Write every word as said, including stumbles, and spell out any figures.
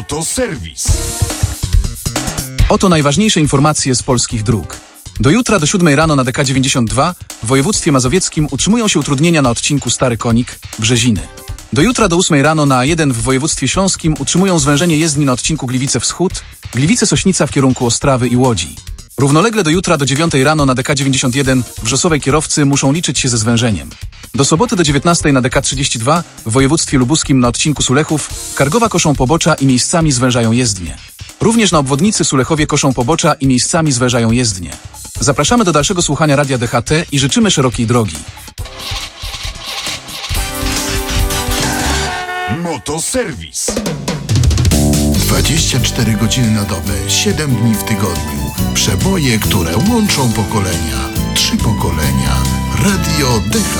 Motoserwis. Oto najważniejsze informacje z polskich dróg. Do jutra do siódmej rano na D K dziewięćdziesiąt dwa w województwie mazowieckim utrzymują się utrudnienia na odcinku Stary Konik - Brzeziny. Do jutra do ósmej rano na A jeden w województwie śląskim utrzymują zwężenie jezdni na odcinku Gliwice Wschód, Gliwice-Sośnica w kierunku Ostrawy i Łodzi. Równolegle do jutra do dziewiątej rano na D K dziewięćdziesiąt jeden wrzosowej kierowcy muszą liczyć się ze zwężeniem. Do soboty do dziewiętnastej na D K trzydzieści dwa w województwie lubuskim na odcinku Sulechów, Kargowa koszą pobocza i miejscami zwężają jezdnie. Również na obwodnicy Sulechowie koszą pobocza i miejscami zwężają jezdnie. Zapraszamy do dalszego słuchania Radia D H T i życzymy szerokiej drogi. Motoserwis. dwadzieścia cztery godziny na dobę, siedem dni w tygodniu. Przeboje, które łączą pokolenia. Trzy pokolenia. Radio D H